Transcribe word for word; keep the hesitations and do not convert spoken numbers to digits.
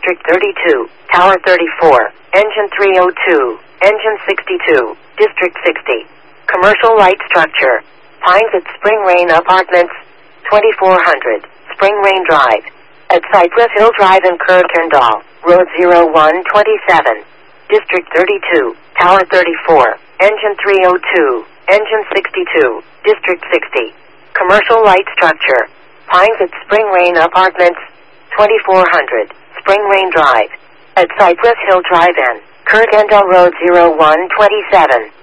District thirty-two, Tower thirty-four, Engine three oh two, Engine sixty-two, District sixty. Commercial light structure. Pines at Spring Rain Apartments, twenty-four hundred, Spring Rain Drive. At Cypress Hill Drive in Kirkendall, Road zero one two seven. District thirty-two, Tower thirty-four, Engine three oh two, Engine sixty-two, District sixty. Commercial light structure. Pines at Spring Rain Apartments, twenty-four hundred, Spring Rain Drive. At Cypress Hill Drive in Kirkendall Road zero one two seven.